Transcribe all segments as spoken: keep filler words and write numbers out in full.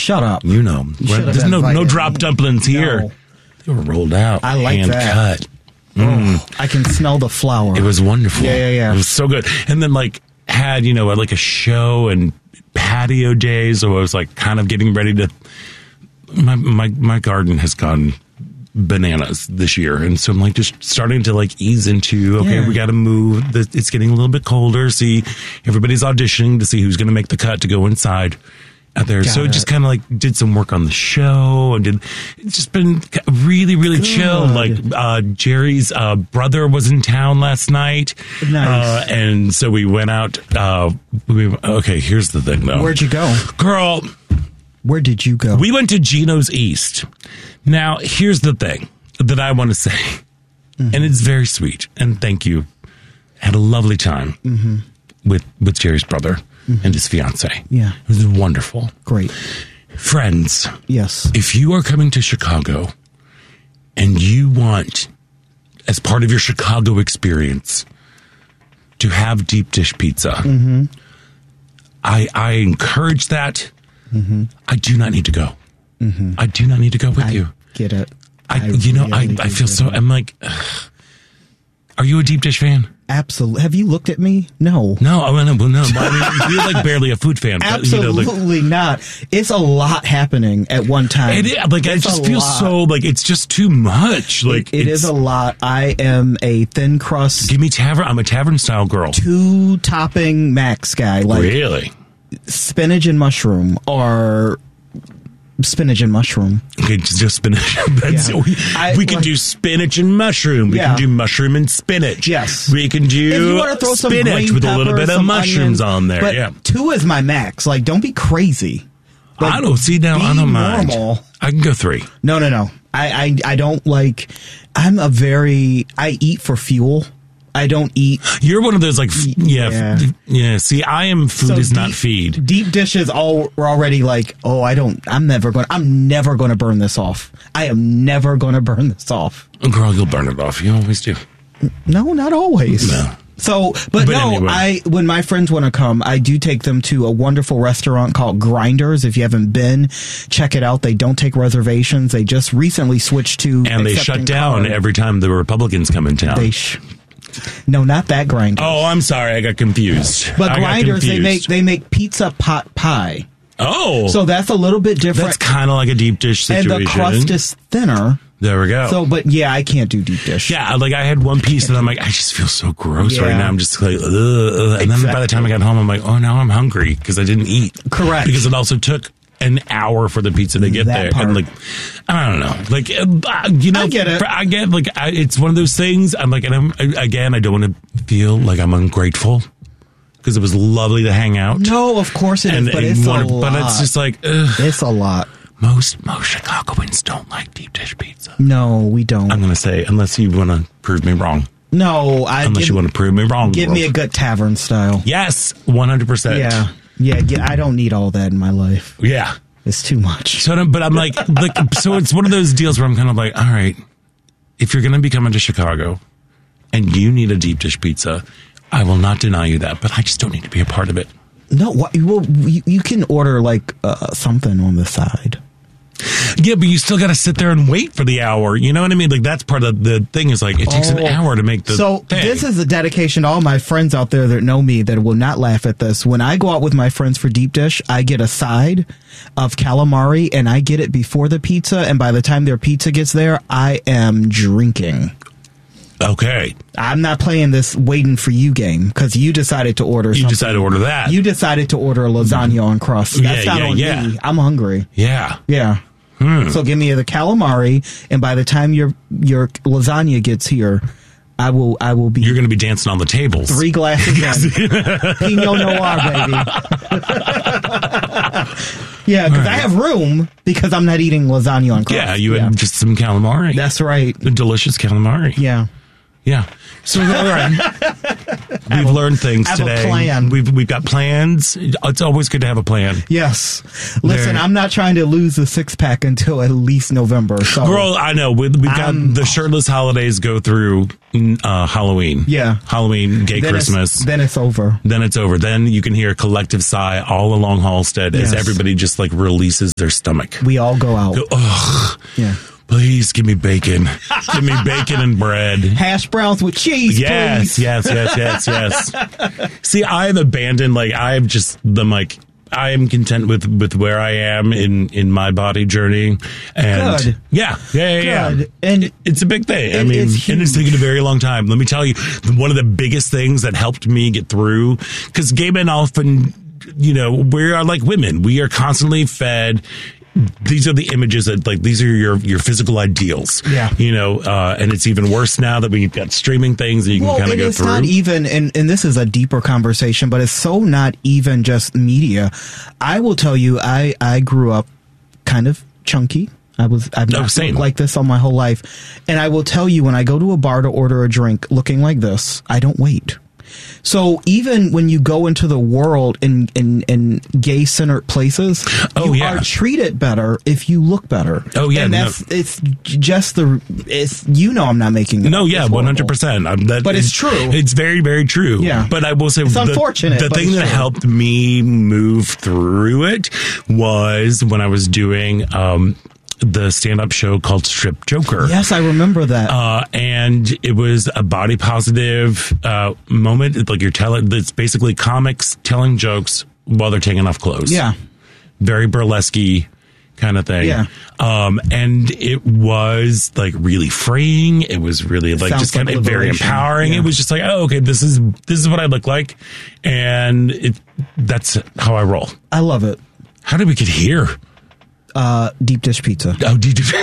Shut up. You know. You There's no no drop dumplings here. No. They were rolled out. I like hand that. cut. Mm. Oh, I can smell the flour. It was wonderful. Yeah, yeah, yeah. It was so good. And then, like, had, you know, like a show and patio days. So I was, like, kind of getting ready to... My, my, my garden has gone bananas this year. And so I'm, like, just starting to, like, ease into, okay, Yeah. we got to move. It's getting a little bit colder. See, everybody's auditioning to see who's going to make the cut to go inside out there. Got so it. just kind of like did some work on the show and did it's just been really really Good. chill. Like uh Jerry's uh brother was in town last night. Nice. Uh and so we went out uh we, okay, here's the thing though. Where'd you go? Girl, Where did you go? we went to Gino's East. Now here's the thing that I want to say. Mm-hmm. And it's very sweet and thank you. Had a lovely time mm-hmm. with with Jerry's brother. Mm-hmm. And his fiance. Yeah. It was wonderful. Great. Friends. Yes. If you are coming to Chicago and you want, as part of your Chicago experience, to have deep dish pizza, mm-hmm. I, I encourage that. Mm-hmm. I do not need to go. Mm-hmm. I do not need to go with I you. Get it. I, I you know, really I, I feel get so, it. I'm like, ugh. Are you a deep dish fan? Absolutely. Have you looked at me? No. No, I mean, well, no. I mean, you're like barely a food fan. But, you know, Absolutely like, not. It's a lot happening at one time. It is, like, it's I just a feel lot. so, like, it's just too much. Like, It, it it's, is a lot. I am a thin crust, Give me tavern. I'm a tavern style girl. two topping max guy. Like Really? spinach and mushroom or spinach and mushroom. Okay, just just spinach. That's, Yeah. We, I- we can like- do spinach and mushroom. We Yeah. can do mushroom and spinach. Yes. We can do If you want to throw some spinach green with a little pepper, bit of some mushrooms onions, on there. But Yeah. two is my max. Like, don't be crazy. Like, I don't see now. I be don't mind. normal. I can go three. No, no, no. I, I, I don't like. I'm a very. I eat for fuel. I don't eat. You're one of those like, f- yeah, Yeah. f- yeah. See, I am food So is not deep- feed. Deep dishes all are already like, oh, I don't. I'm never going. I'm never going to burn this off. I am never going to burn this off. Girl, you'll burn it off. You always do. No, not always. No. So, but, But no, anyway. I when my friends want to come, I do take them to a wonderful restaurant called Grinders. If you haven't been, check it out. They don't take reservations. They just recently switched to And they accepting shut down card. every time the Republicans come in town. They sh- no, not that Grinders. oh, I'm sorry. I got confused. but I got Grinders, they confused. make they make pizza pot pie. Oh. So that's a little bit different. that's kind of like a deep dish and situation. the crust is thinner. There we go. So, but yeah, I can't do deep dish. yeah, like I had one piece and I'm like, I just feel so gross right Yeah. now. I'm just like, ugh, ugh. And then by the time I got home, I'm like, oh, now I'm hungry because I didn't eat. Correct. Because it also took an hour for the pizza to get That there. part. And like, I don't know. Like, uh, you know, I get it. I get like, I, it's one of those things. I'm like, and I'm, again, I don't want to feel like I'm ungrateful because it was lovely to hang out. No, of course it is, And, but and it's one- a lot. but it's just like, ugh. It's a lot. most most Chicagoans don't like deep dish pizza. No, we don't. I'm gonna say, unless you want to prove me wrong. no, I Unless give, you want to prove me wrong. give me a world. good tavern style. Yes, one hundred percent. Yeah, yeah, yeah. I don't need all that in my life. Yeah. It's too much. So, but I'm like, like, so it's one of those deals where I'm kind of like, all right, if you're going to be coming to Chicago and you need a deep dish pizza, I will not deny you that, but I just don't need to be a part of it. No, what, well, you, you can order like uh, something on the side. Yeah, but you still got to sit there and wait for the hour. You know what I mean? Like, that's part of the thing is like, it takes an Oh. hour to make the So thing. this is a dedication to all my friends out there that know me that will not laugh at this. When I go out with my friends for deep dish, I get a side of calamari and I get it before the pizza. And by the time their pizza gets there, I am drinking. Okay. I'm not playing this waiting for you game because you decided to order You something. decided to order that. You decided to order a lasagna on crust. That's Yeah, not yeah, on yeah. me. I'm hungry. yeah. Yeah. Hmm. So give me the calamari, and by the time your your lasagna gets here, I will I will be You're going to be dancing on the tables. three glasses in. Pinot Noir, baby. Yeah, because I have room because I'm not eating lasagna on crust. Yeah, you had just some calamari. That's right. The delicious calamari. Yeah. Yeah. So, all right. We've a- learned things have a today. plan. We've we've got plans. It's always good to have a plan. Yes. Listen, There- I'm not trying to lose a six pack until at least November. So Girl, I know. We, we've got I'm- the shirtless holidays go through uh, Halloween. Yeah. Halloween, gay then Christmas. It's, then it's over. Then it's over. Then you can hear a collective sigh all along Halstead as Yes. everybody just like releases their stomach. We all go out. Go, ugh. Yeah. Please give me bacon. Give me bacon and bread. Hash browns with cheese, Yes, please. yes, yes, yes, yes. See, I've abandoned, like, I've just, the like, I am content with, with where I am in, in my body journey. And Good. yeah, yeah, yeah, Good. yeah. And It- it's a big thing. I it mean, is and it's huge. taken a very long time. Let me tell you, one of the biggest things that helped me get through, because gay men often, you know, we are like women. We are constantly fed. These are the images that, like, these are your, your physical ideals. Yeah. You know, uh, and it's even worse now that we've got streaming things that you can well, kind of and go it's through. not even, and, and this is a deeper conversation, but it's so not even just media. I will tell you, I, I grew up kind of chunky. I was, I've Oh, not same. looked like this all my whole life. And I will tell you, when I go to a bar to order a drink looking like this, I don't wait. So even when you go into the world in, in, in gay centered places, Oh, you yeah. are treated better if you look better. Oh, yeah, And no. that's, it's just the, it's, you know, I'm not making it No, up. yeah, It's one horrible. hundred percent. I'm that, But it's true. It's very, very true. Yeah. But I will say, It's the, unfortunate, The but thing it's that true. helped me move through it was when I was doing um, the stand-up show called Strip Joker. Yes, I remember that. Uh, and it was a body positive uh, moment. It's like you're telling, it's basically comics telling jokes while they're taking off clothes. yeah. Very burlesque kind of thing. Yeah. Um, and it was like really freeing. It was really like Sounds just kind like of very liberation. empowering. Yeah. It was just like, oh, okay, this is, this is what I look like. And it, that's how I roll. I love it. How did we get here? Uh, deep dish pizza. Oh, did you?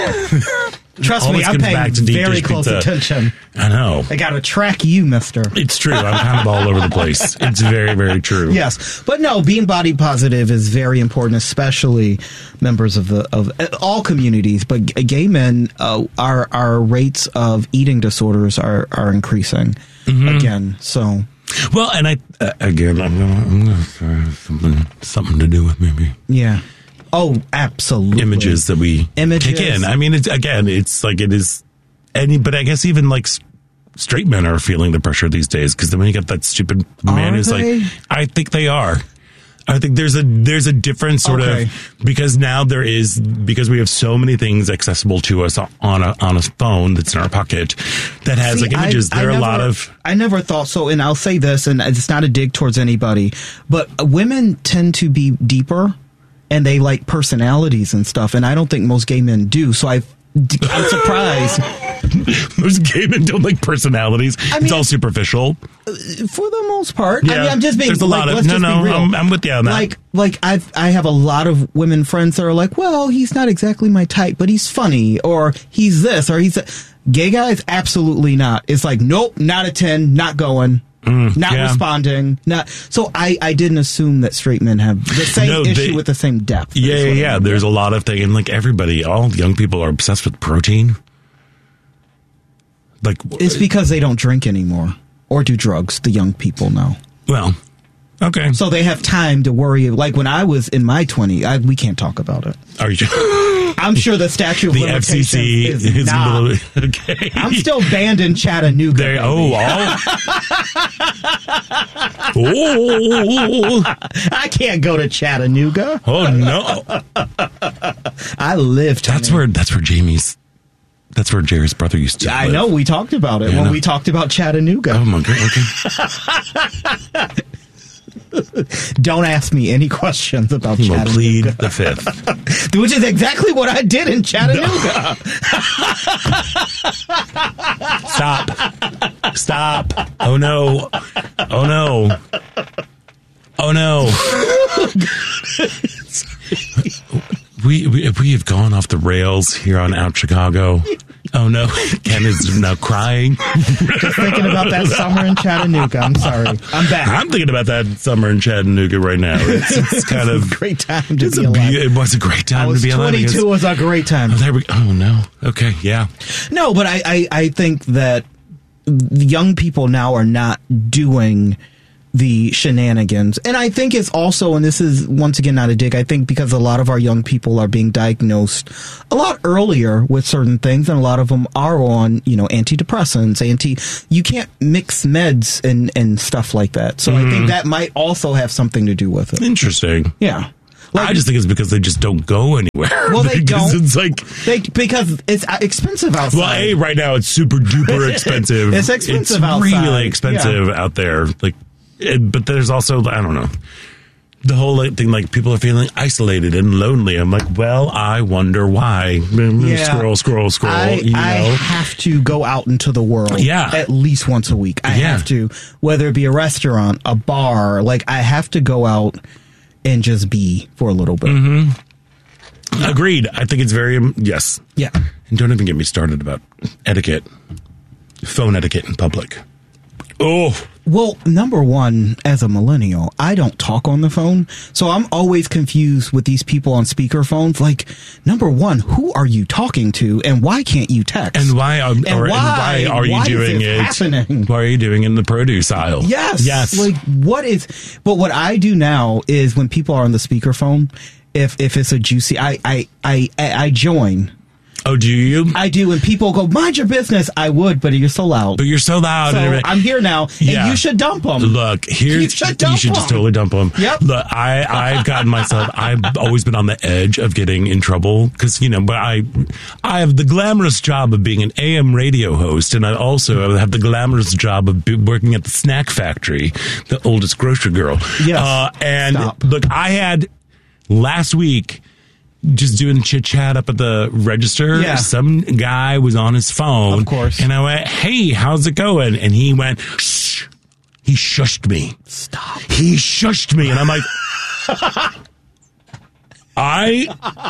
Trust Always me, I'm comes paying back to deep very dish close pizza. attention. I know. I got to track you, mister. It's true. I'm kind of all over the place. It's very, very true. Yes, but no, being body positive is very important, especially members of the of uh, all communities. But g- gay men, uh, our our rates of eating disorders are are increasing again. So Well, and I, uh, again, I'm going to, I'm going to something, something to do with maybe yeah. Oh, absolutely. images that we Images. kick in. I mean, it's again, it's like it is any, but I guess even like s- straight men are feeling the pressure these days because then when you got that stupid man Are who's they? like, I think they are. I think there's a there's a different sort Okay. of because now there is because we have so many things accessible to us on a on a phone that's in our pocket that has See, like images. I- there I are a never- lot of I never thought so, and I'll say this, and it's not a dig towards anybody, but women tend to be deeper, and they like personalities and stuff, and I don't think most gay men do. So I, I'm surprised. Most gay men don't like personalities. it's mean- all superficial. For the most part, I Yeah, mean, I'm just being. there's a like, lot of- let's no, just no, be real. I'm- I'm with you on that. Like, like I've I have a lot of women friends that are like, well, he's not exactly my type, but he's funny, or he's this, or he's that. Gay guys, absolutely not. It's like, nope, not a ten, not going. not yeah. responding, not so. I, I didn't assume that straight men have the same No, issue they- with the same depth. Yeah, is yeah, what I yeah. mean. There's a lot of things, and like everybody, all young people are obsessed with protein. Like, It's because they don't drink anymore or do drugs. The young people now, well, okay. so they have time to worry. Like when I was in my twenties, I, we can't talk about it. Are you? I'm sure the statute of The F C limitations C is, is a nah. little okay. I'm still banned in Chattanooga. There. baby. Oh, all. oh, I can't go to Chattanooga. oh no! I live. That's where. That's where Jamie's. That's where Jerry's brother used to. I live. know. We talked about it Yeah, I when know. we talked about Chattanooga. Oh my god. Okay. Don't ask me any questions about We'll Chattanooga. plead the fifth. Which is exactly what I did in Chattanooga. Stop. Stop. Oh no. Oh no. Oh no. we, we we have gone off the rails here on Out Chicago. Oh no. Ken is now crying. Just thinking about that summer in Chattanooga. I'm sorry. I'm back. I'm thinking about that summer in Chattanooga right now. It's, it's kind of Great time to it's be a alive. be- it was a great I time was to be alive. I guess. twenty-two was a great time. Oh, there we Oh no. Okay, yeah. No, but I, I, I think that the young people now are not doing the shenanigans. And I think it's also, and this is once again not a dig, I think because a lot of our young people are being diagnosed a lot earlier with certain things, and a lot of them are on, you know, antidepressants, anti, you can't mix meds and, and stuff like that. So mm. I think that might also have something to do with it. Interesting. Yeah. Like, I just think it's because they just don't go anywhere. Well, they don't. It's like they, because it's expensive outside. Well, A, right now it's super duper expensive. It's expensive it's outside. It's really expensive yeah. out there. Like, it, but there's also, I don't know, the whole thing, like people are feeling isolated and lonely. I'm like, well, I wonder why. Yeah. Scroll, scroll, scroll. I, you know? I have to go out into the world yeah. at least once a week. I yeah. have to, whether it be a restaurant, a bar, like I have to go out and just be for a little bit. Mm-hmm. Yeah. Agreed. I think it's very, um, yes. Yeah. And don't even get me started about etiquette, phone etiquette in public. Oh, well, number one, as a millennial, I don't talk on the phone. So I'm always confused with these people on speakerphones. Like, number one, who are you talking to and why can't you text? And why are, and or, why, and why are you why doing it? Happening? Why are you doing it in the produce aisle? Yes. Yes. Like, what is, but what I do now is when people are on the speakerphone, if, if it's a juicy, I, I, I, I join. Oh, do you? I do. And people go, mind your business. I would, but you're so loud. But you're so loud. So and I'm here now, and yeah. you should dump them. Look, here you should, dump you should them. just totally dump them. Yep. Look, I I've gotten myself. I've always been on the edge of getting in trouble because you know, but I I have the glamorous job of being an A M radio host, and I also have the glamorous job of be, working at the snack factory, the oldest grocery girl. Yes. Uh, and Stop. look, I had last week. Just doing chit chat up at the register. Yeah. Some guy was on his phone. Of course. And I went, hey, how's it going? And he went, shh. He shushed me. Stop. He shushed me. And I'm like, I,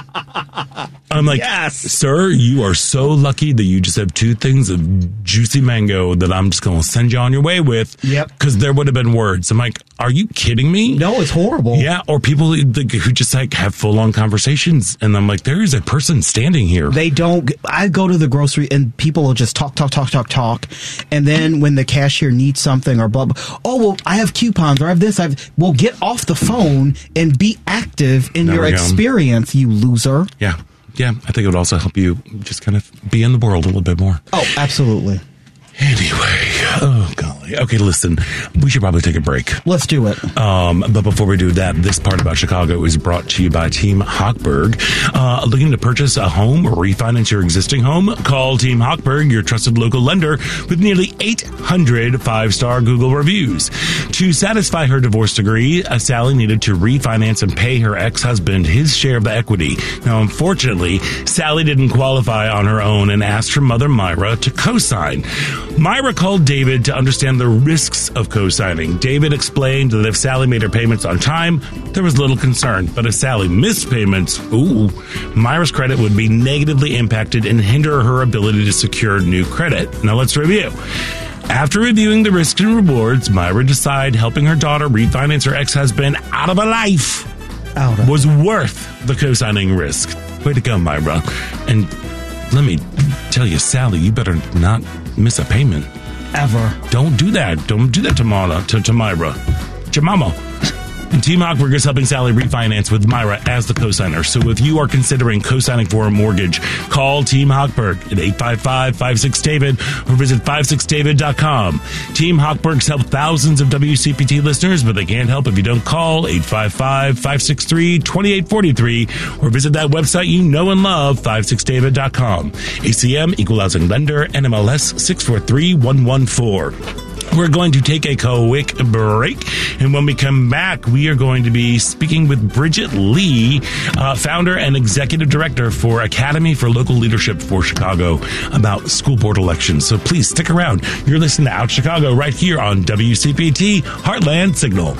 I'm like, yes. Sir, you are so lucky that you just have two things of juicy mango that I'm just going to send you on your way with. Yep. Because there would have been words. I'm like, are you kidding me? No, it's horrible. Yeah. Or people who, who just like have full on conversations. And I'm like, there is a person standing here. They don't, I go to the grocery and people will just talk, talk, talk, talk, talk. And then when the cashier needs something or blah, blah, oh, well, I have coupons or I have this. I've, well, get off the phone and be active in There your we go. experience, you loser. Yeah. Yeah. I think it would also help you just kind of be in the world a little bit more. Oh, absolutely. Anyway, oh golly. Okay, listen, we should probably take a break. Let's do it. Um, but before we do that, this part about Chicago is brought to you by Team Hochberg. Uh, looking to purchase a home or refinance your existing home? Call Team Hochberg, your trusted local lender, with nearly eight hundred five-star Google reviews. To satisfy her divorce decree, uh, Sally needed to refinance and pay her ex-husband his share of the equity. Now, unfortunately, Sally didn't qualify on her own and asked her mother, Myra, to co-sign. Myra called David to understand the risks of co-signing. David explained that if Sally made her payments on time, there was little concern. But if Sally missed payments, ooh, Myra's credit would be negatively impacted and hinder her ability to secure new credit. Now let's review. After reviewing the risks and rewards, Myra decided helping her daughter refinance her ex-husband out of a life Out of was worth the co-signing risk. Way to go, Myra. And let me tell you, Sally, you better not miss a payment. Ever. Don't do that. Don't do that to Myra. To, to Myra. To Mama. And Team Hochberg is helping Sally refinance with Myra as the co-signer. So if you are considering co-signing for a mortgage, call Team Hochberg at eight five five, five six, David or visit five six david dot com. Team Hochberg's helped thousands of W C P T listeners, but they can't help if you don't call eight five five, five six three, two eight four three or visit that website you know and love, five six david dot com. A C M, Equal Housing Lender, N M L S six four three one one four. We're going to take a quick break, and when we come back, we are going to be speaking with Bridget Lee, uh, founder and executive director for Academy for Local Leadership for Chicago, about school board elections. So please stick around. You're listening to Out Chicago right here on W C P T Heartland Signal.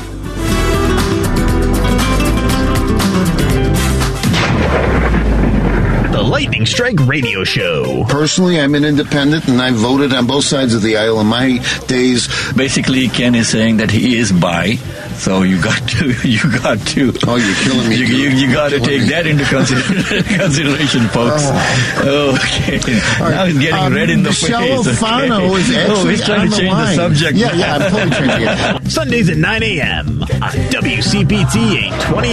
The Lightning Strike Radio Show. Personally, I'm an independent, and I voted on both sides of the aisle in my days. Basically, Ken is saying that he is bi, so you got to, you got to. Oh, you're killing me. You, you, you got to take that into consider- consideration, folks. Oh. Okay. Right. Now he's getting um, red in the Michelle face. Michelle Alfano okay. is actually oh, he's trying on to change the, the subject. Yeah, yeah, I'm totally changing it. Sundays at nine a.m. on W C P T eight twenty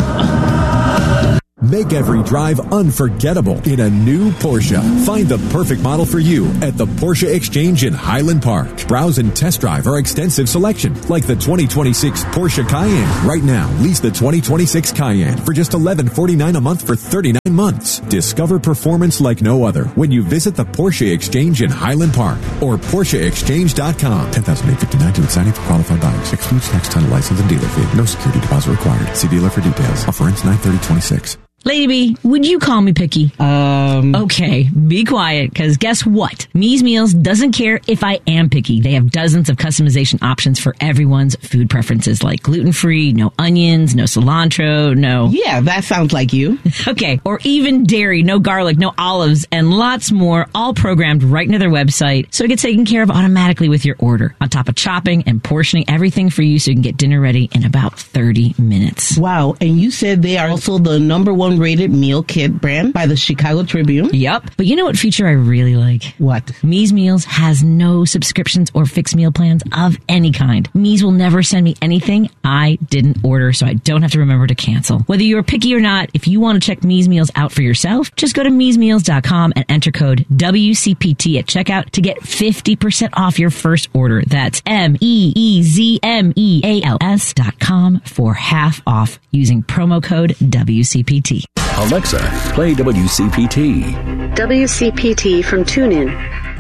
a.m. Make every drive unforgettable in a new Porsche. Find the perfect model for you at the Porsche Exchange in Highland Park. Browse and test drive our extensive selection, like the twenty twenty-six Porsche Cayenne. Right now, lease the twenty twenty-six Cayenne for just eleven forty-nine a month for thirty-nine months. Discover performance like no other when you visit the Porsche Exchange in Highland Park or Porsche Exchange dot com. ten thousand eight hundred fifty-nine to signing for qualified buyers. Excludes tax, title, license, and dealer fee. No security deposit required. See dealer for details. Offer ends nine thirty twenty-six. Lady B, would you call me picky? Um. Okay, be quiet, because guess what? Me's Meals doesn't care if I am picky. They have dozens of customization options for everyone's food preferences, like gluten-free, no onions, no cilantro, no... Yeah, that sounds like you. Okay, or even dairy, no garlic, no olives, and lots more, all programmed right into their website, so it gets taken care of automatically with your order, on top of chopping and portioning everything for you so you can get dinner ready in about thirty minutes. Wow, and you said they are also the number one rated meal kit brand by the Chicago Tribune. Yep. But you know what feature I really like? What? Me's Meals has no subscriptions or fixed meal plans of any kind. Me's will never send me anything I didn't order, so I don't have to remember to cancel. Whether you're picky or not, if you want to check Me's Meals out for yourself, just go to me's meals dot com and enter code W C P T at checkout to get fifty percent off your first order. That's M E E Z M E A L S dot com for half off using promo code W C P T. Alexa, play W C P T. W C P T from TuneIn.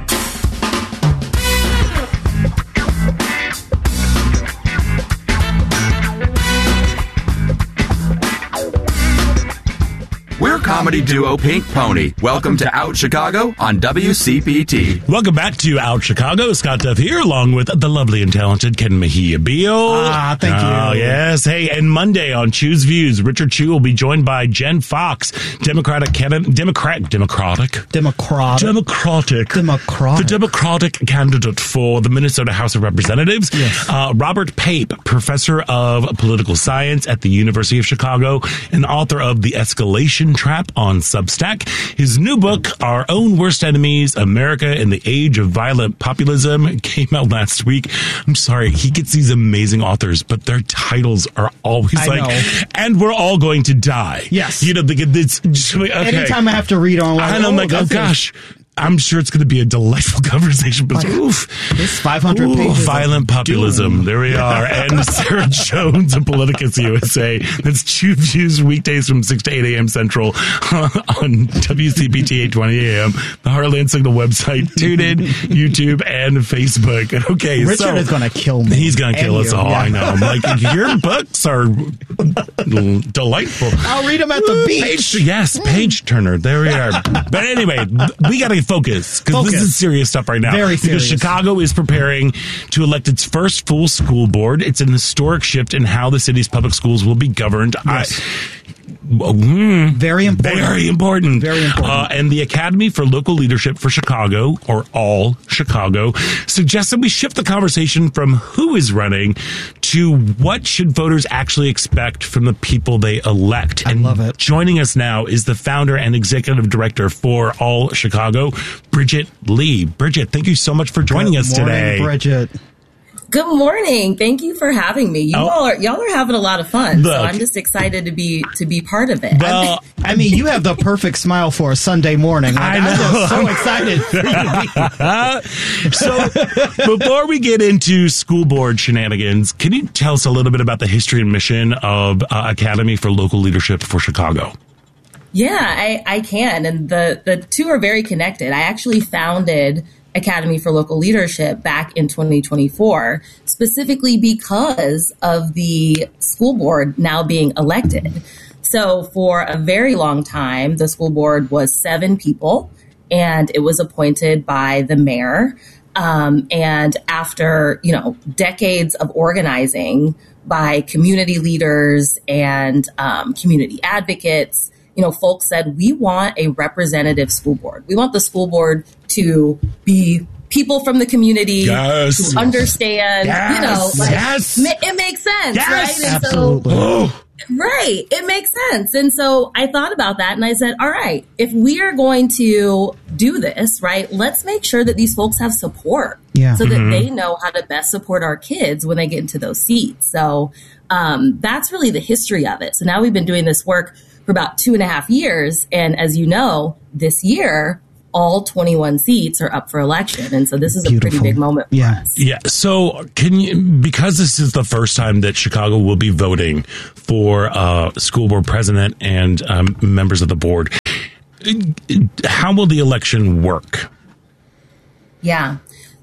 We're comedy duo Pink Pony. Welcome to Out Chicago on W C P T. Welcome back to Out Chicago. Scott Duff here, along with the lovely and talented Ken Mejia Beal. Ah, thank you. Oh, yes. Hey, and Monday on Choose Views, Richard Chu will be joined by Jen Fox, Democratic candidate, Democrat, Democratic, Democratic, Democratic, Democratic, the Democratic candidate for the Minnesota House of Representatives. Yes. Uh, Robert Pape, professor of political science at the University of Chicago and author of The Escalation Trap on Substack. His new book, Our Own Worst Enemies, America in the Age of Violent Populism, came out last week. I'm sorry, he gets these amazing authors, but their titles are always I like, know. and we're all going to die. Yes. You know, it's just, okay. Anytime I have to read on, and I'm like, oh gosh. I'm sure it's going to be a delightful conversation, but like, oof. This five hundred Ooh, pages. Violent populism. Doom. There we are. And Sarah Jones of Politicus U S A. That's Choose Views weekdays from six to eight a.m. Central on W C P T eight twenty a.m. The Heartland Signal website, TuneIn, YouTube, and Facebook. Okay, Richard so is going to kill me. He's going to kill us you. all. Yeah. I know. I'm like, your books are delightful. I'll read them at the beach. Page, yes, page turner. There we are. But anyway, we got to focus because this is serious stuff right now. Very serious. Because Chicago is preparing to elect its first full school board. It's an historic shift in how the city's public schools will be governed. Yes. I, Mm, very important. Very important. Very important. Uh, and the Academy for Local Leadership for Chicago, or All Chicago, suggests that we shift the conversation from who is running to what should voters actually expect from the people they elect. I and love it. Joining us now is the founder and executive director for All Chicago, Bridget Lee. Bridget, thank you so much for joining Good us morning, today. Bridget. Good morning. Thank you for having me. You oh. all are y'all are having a lot of fun. Look, so I'm just excited to be to be part of it. Well, I mean, you have the perfect smile for a Sunday morning. Like, I know. I'm so excited for you. So, before we get into school board shenanigans, can you tell us a little bit about the history and mission of uh, Academy for Local Leadership for Chicago? Yeah, I, I can. And the, the two are very connected. I actually founded Academy for Local Leadership back in twenty twenty-four, specifically because of the school board now being elected. So for a very long time, the school board was seven people, and it was appointed by the mayor. Um, and after, you know, decades of organizing by community leaders and um, community advocates you know, folks said, we want a representative school board. We want the school board to be people from the community yes. who understand, yes. you know, like, yes. ma- it makes sense, yes. right? And Absolutely. so, right. It makes sense. And so I thought about that and I said, all right, if we are going to do this, right, let's make sure that these folks have support yeah. so mm-hmm. that they know how to best support our kids when they get into those seats. So um, that's really the history of it. So now we've been doing this work for about two and a half years. And as you know, this year, all twenty-one seats are up for election. And so this is Beautiful. a pretty big moment for yeah. us. Yeah. So can you, because this is the first time that Chicago will be voting for uh, school board president and um, members of the board, how will the election work? Yeah.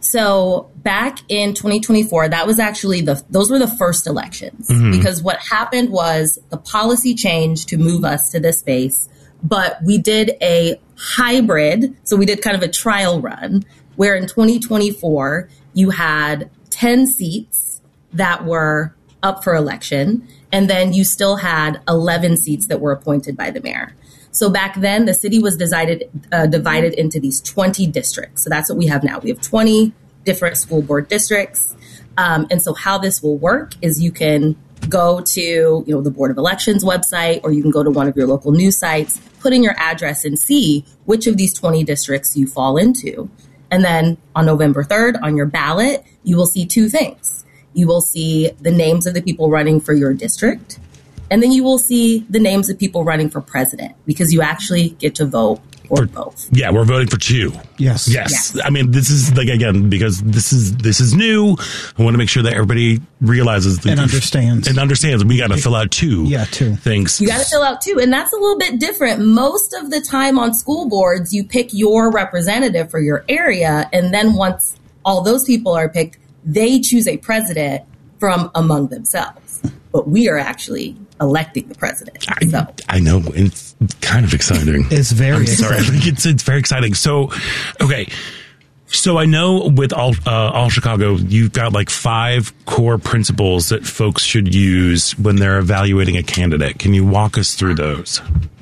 So back in twenty twenty-four, that was actually the, those were the first elections mm-hmm. because what happened was the policy changed to move us to this space, but we did a hybrid. So we did kind of a trial run where in twenty twenty-four, you had ten seats that were up for election. And then you still had eleven seats that were appointed by the mayor. So back then, the city was decided, uh, divided into these twenty districts. So that's what we have now. We have twenty different school board districts. Um, and so how this will work is you can go to, you know, the Board of Elections website, or you can go to one of your local news sites, put in your address and see which of these twenty districts you fall into. And then on November third, on your ballot, you will see two things. You will see the names of the people running for your district. And then you will see the names of people running for president, because you actually get to vote for both. Yeah, we're voting for two. Yes. yes. Yes. I mean, this is like, again, because this is this is new. I want to make sure that everybody realizes the, and understands. And understands we got to fill out two. Yeah, two things. You got to fill out two. And that's a little bit different. Most of the time on school boards, you pick your representative for your area. And then once all those people are picked, they choose a president from among themselves. But we are actually electing the president. I, so. I know. It's kind of exciting. It's very I'm exciting. Sorry. It's, it's very exciting. So, okay. So I know with all, uh, all Chicago, you've got like five core principles that folks should use when they're evaluating a candidate. Can you walk us through those?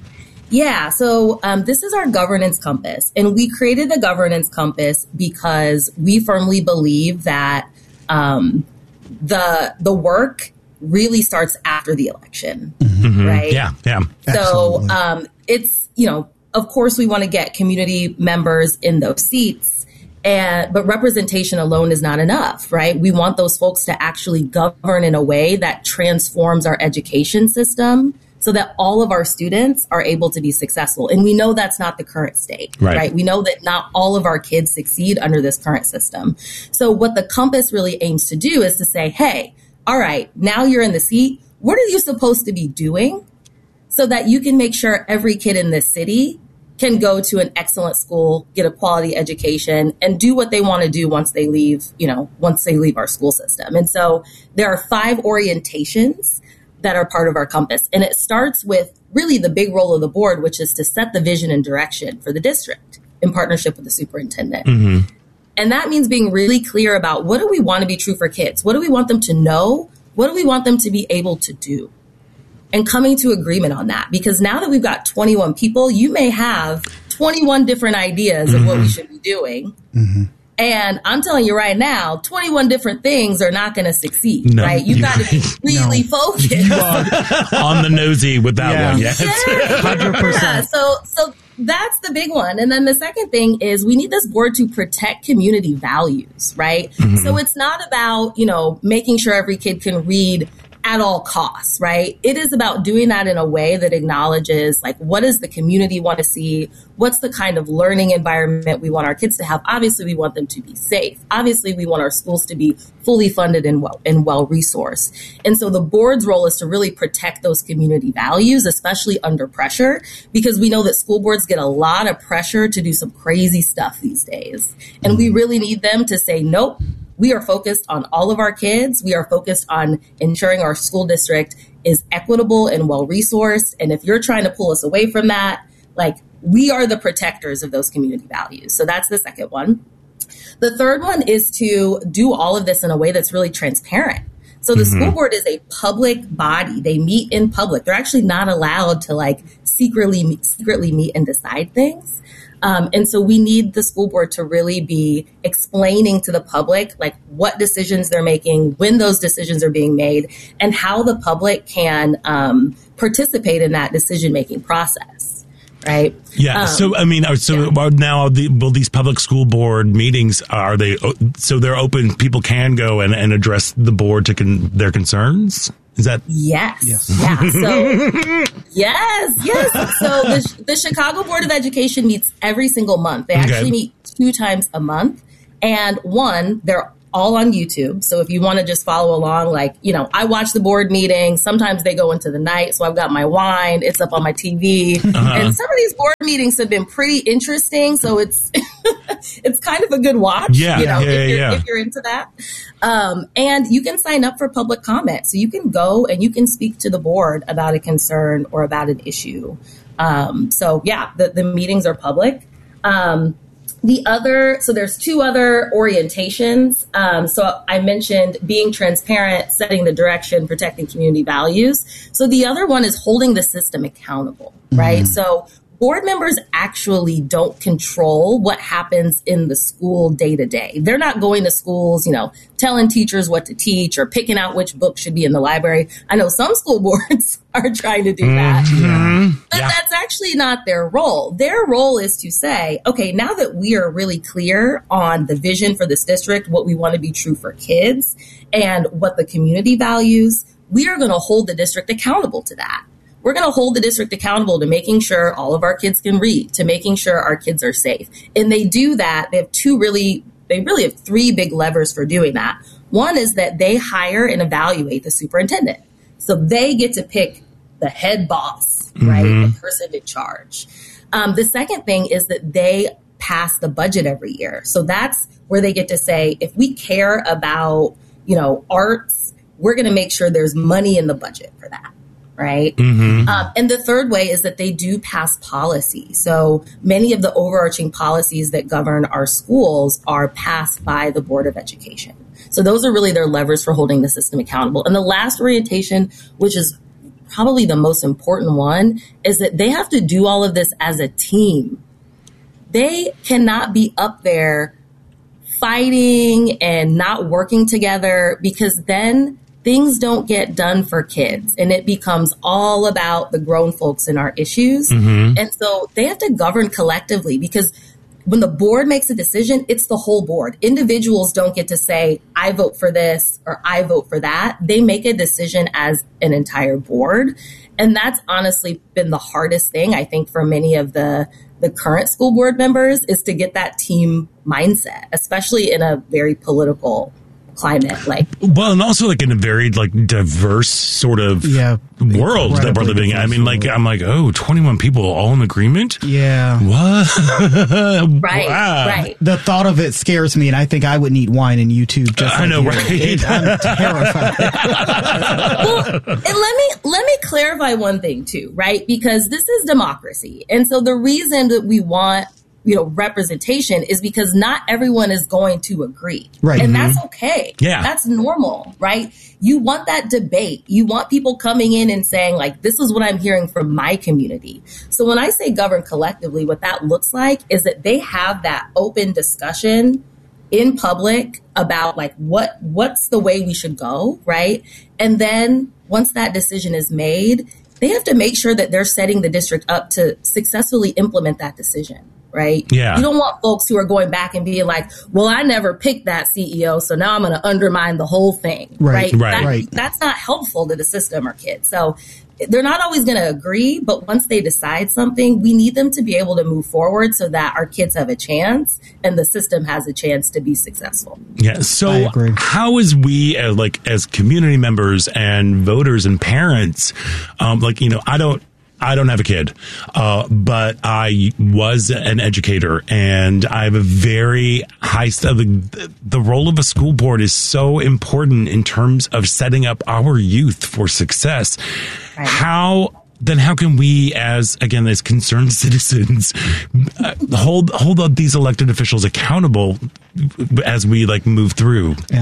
Yeah, so um, this is our governance compass. And we created the governance compass because we firmly believe that um, the the work really starts after the election, mm-hmm. right? Yeah, yeah. So um, it's, you know, of course we want to get community members in those seats, and but representation alone is not enough, right? We want those folks to actually govern in a way that transforms our education system so that all of our students are able to be successful. And we know that's not the current state, right? right? We know that not all of our kids succeed under this current system. So what the compass really aims to do is to say, hey, all right, now you're in the seat. What are you supposed to be doing so that you can make sure every kid in this city can go to an excellent school, get a quality education, and do what they want to do once they leave, you know, once they leave our school system. And so there are five orientations that are part of our compass. And it starts with really the big role of the board, which is to set the vision and direction for the district in partnership with the superintendent. Mm-hmm. And that means being really clear about what do we want to be true for kids? What do we want them to know? What do we want them to be able to do? And coming to agreement on that. Because now that we've got twenty-one people, you may have twenty-one different ideas mm-hmm. of what we should be doing. Mm-hmm. And I'm telling you right now, twenty-one different things are not going to succeed, no, right? You've got to be really no. focused. On the nosy with that yeah. one, yes. Yeah. one hundred percent. Yeah. So, so that's the big one. And then the second thing is we need this board to protect community values, right? Mm-hmm. So it's not about, you know, making sure every kid can read at all costs, right? It is about doing that in a way that acknowledges, like, what does the community want to see? What's the kind of learning environment we want our kids to have? Obviously, we want them to be safe. Obviously, we want our schools to be fully funded and well and well resourced. And so the board's role is to really protect those community values, especially under pressure, because we know that school boards get a lot of pressure to do some crazy stuff these days. And we really need them to say, nope. We are focused on all of our kids. We are focused on ensuring our school district is equitable and well-resourced. And if you're trying to pull us away from that, like, we are the protectors of those community values. So that's the second one. The third one is to do all of this in a way that's really transparent. So the Mm-hmm. school board is a public body. They meet in public. They're actually not allowed to like secretly secretly meet and decide things. Um, and so we need the school board to really be explaining to the public like what decisions they're making, when those decisions are being made, and how the public can um, participate in that decision-making process, right? Yeah. Um, so, I mean, so yeah. now the, will these public school board meetings, are they, so they're open, people can go and, and address the board to con, their concerns? Is that? Yes. Yes. Yeah. So, yes. Yes. So the, the Chicago Board of Education meets every single month. They actually Okay. meet two times a month. And one, they're all on YouTube. So if you want to just follow along, like, you know, I watch the board meeting. Sometimes they go into the night. So I've got my wine. It's up on my T V. Uh-huh. And some of these board meetings have been pretty interesting. So it's, it's kind of a good watch. Yeah. You know, yeah, if, you're, yeah. if you're into that. Um, and you can sign up for public comment. So you can go and you can speak to the board about a concern or about an issue. Um, so yeah, the, the meetings are public. Um, The other, so there's two other orientations. Um, so I mentioned being transparent, setting the direction, protecting community values. So the other one is holding the system accountable, right? Mm-hmm. So board members actually don't control what happens in the school day to day. They're not going to schools, you know, telling teachers what to teach or picking out which book should be in the library. I know some school boards are trying to do that, Mm-hmm. but Yeah. that's actually not their role. Their role is to say, okay, now that we are really clear on the vision for this district, what we want to be true for kids and what the community values, we are going to hold the district accountable to that. We're going to hold the district accountable to making sure all of our kids can read, to making sure our kids are safe. And they do that. They have two really, they really have three big levers for doing that. One is that they hire and evaluate the superintendent. So they get to pick the head boss, right? Mm-hmm. The person in charge. Um, the second thing is that they pass the budget every year. So that's where they get to say, if we care about, you know, arts, we're going to make sure there's money in the budget for that. Right. Mm-hmm. Um, and the third way is that they do pass policy. So many of the overarching policies that govern our schools are passed by the Board of Education. So those are really their levers for holding the system accountable. And the last orientation, which is probably the most important one, is that they have to do all of this as a team. They cannot be up there fighting and not working together, because then things don't get done for kids and it becomes all about the grown folks and our issues. Mm-hmm. And so they have to govern collectively, because when the board makes a decision, it's the whole board. Individuals don't get to say, I vote for this or I vote for that. They make a decision as an entire board. And that's honestly been the hardest thing, I think, for many of the, the current school board members, is to get that team mindset, especially in a very political climate. Like, well, and also like in a very like diverse sort of yeah, world that we're living in. I mean, like, I'm like, oh, twenty-one people all in agreement? Yeah. What? Right, wow. right. The thought of it scares me, and I think I would need wine and YouTube. Just I like know, you. right? It, I'm terrified. Well, and let me let me clarify one thing too, right? Because this is democracy, and so the reason that we want, you know, representation is because not everyone is going to agree. Right. And Mm-hmm. that's okay. Yeah. That's normal, right? You want that debate. You want people coming in and saying, like, this is what I'm hearing from my community. So when I say govern collectively, what that looks like is that they have that open discussion in public about like what what's the way we should go, right? And then once that decision is made, they have to make sure that they're setting the district up to successfully implement that decision. Right? Yeah. You don't want folks who are going back and being like, well, I never picked that C E O, so now I'm going to undermine the whole thing. Right, Right. right, That- right. That's not helpful to the system or kids. So they're not always going to agree, but once they decide something, we need them to be able to move forward so that our kids have a chance and the system has a chance to be successful. Yeah. I So agree. how is we uh, like as community members and voters and parents, um, like, you know, I don't, I don't have a kid, uh, but I was an educator, and I have a very high st- the, the role of a school board is so important in terms of setting up our youth for success. Right. How then how can we, as again as concerned citizens, uh, hold hold up these elected officials accountable as we like move through? Yeah.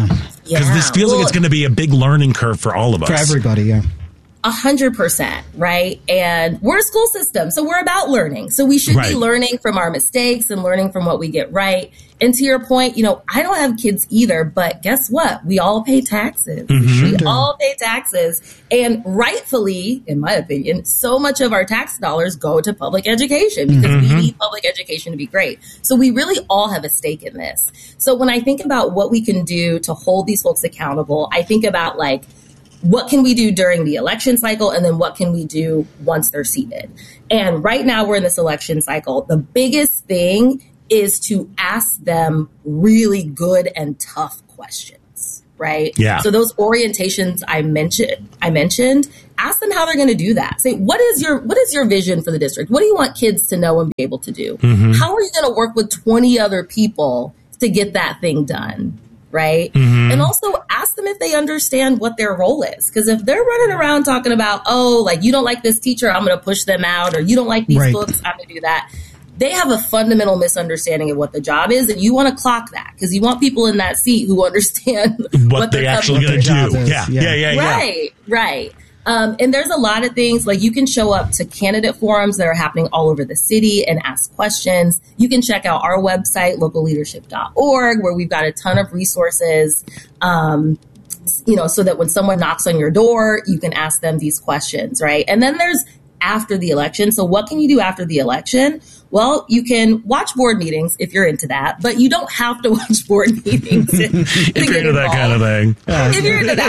Because Yeah. this feels Well, like it's going to be a big learning curve for all of us. For everybody, yeah. A hundred percent, right? And we're a school system, so we're about learning. So we should Right. be learning from our mistakes and learning from what we get right. And to your point, you know, I don't have kids either, but guess what? We all pay taxes. Mhm. We all pay taxes. And rightfully, in my opinion, so much of our tax dollars go to public education because Mhm. we need public education to be great. So we really all have a stake in this. So when I think about what we can do to hold these folks accountable, I think about like, what can we do during the election cycle? And then what can we do once they're seated? And right now we're in this election cycle. The biggest thing is to ask them really good and tough questions, right? Yeah. So those orientations I mentioned, I mentioned, ask them how they're going to do that. Say, what is your, what is your vision for the district? What do you want kids to know and be able to do? Mhm. How are you going to work with twenty other people to get that thing done? Right. Mhm. And also ask them if they understand what their role is. Because if they're running around talking about, oh, like you don't like this teacher, I'm going to push them out, or you don't like these Right. books, I'm going to do that. They have a fundamental misunderstanding of what the job is. And you want to clock that because you want people in that seat who understand What, what they they're actually coming going to to do. is, Yeah. yeah. Yeah. Yeah. Yeah. Right, right. Um, and there's a lot of things like you can show up to candidate forums that are happening all over the city and ask questions. You can check out our website, local leadership dot org, where we've got a ton of resources, um, you know, so that when someone knocks on your door, you can ask them these questions, right? And then there's after the election. So what can you do after the election? Well, you can watch board meetings if you're into that, but you don't have to watch board meetings. to, to If you're get into that involved. kind of thing. If you're into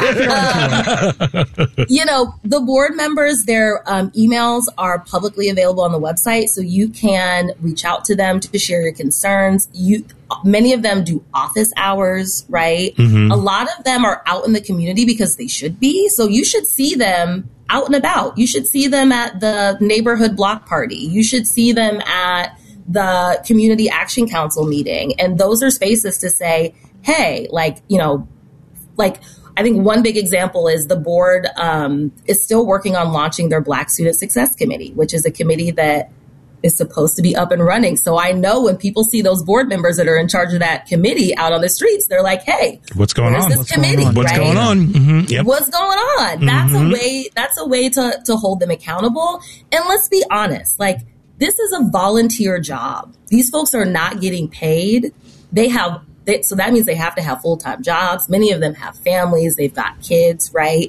that. Um, you know, the board members, their um, emails are publicly available on the website, so you can reach out to them to share your concerns. You, many of them do office hours, right? Mhm. A lot of them are out in the community because they should be, so you should see them out and about. You should see them at the neighborhood block party. You should see them at the community action council meeting. And those are spaces to say, hey, like, you know, like, I think one big example is the board um, is still working on launching their Black Student Success Committee, which is a committee that is supposed to be up and running. So I know when people see those board members that are in charge of that committee out on the streets, they're like, hey, What's going where's on? this What's committee, going on? What's right? going on? Mhm. Yep. What's going on? That's Mhm. a way, that's a way to, to hold them accountable. And let's be honest, like this is a volunteer job. These folks are not getting paid. They have, they, so that means they have to have full-time jobs. Many of them have families. They've got kids, right?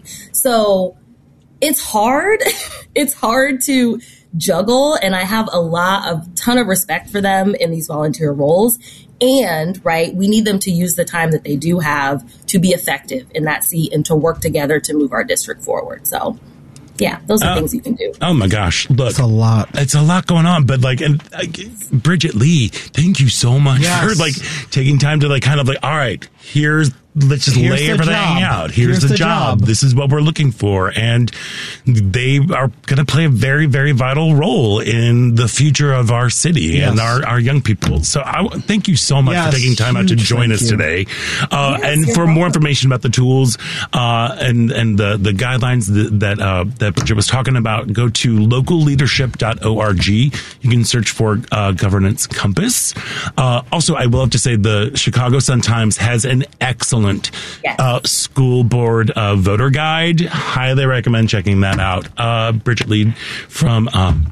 So it's hard. It's hard to juggle. And I have a lot of ton of respect for them in these volunteer roles. And right, we need them to use the time that they do have to be effective in that seat and to work together to move our district forward. So yeah, those are Uh, things you can do. Oh my gosh! Look, It's a lot. It's a lot going on, but like, and uh, Bridget Lee, thank you so much Yes. for like taking time to like kind of like, all right, here's let's just Here's lay the everything job. out. Here's, Here's the, the job. job. This is what we're looking for, and they are going to play a very, very vital role in the future of our city Yes. and our, our young people. So, I thank you so much Yes, for taking time out to huge join thank us you. today. Uh, Yes, and you're for more welcome. information about the tools uh, and and the the guidelines that that, uh, that Bridget was talking about, go to local leadership dot org. You can search for uh, Governance Compass. Uh, also, I will have to say the Chicago Sun-Times has an excellent Yes. uh, school board uh, voter guide. Highly recommend checking that out. Uh, Bridget Lee from um,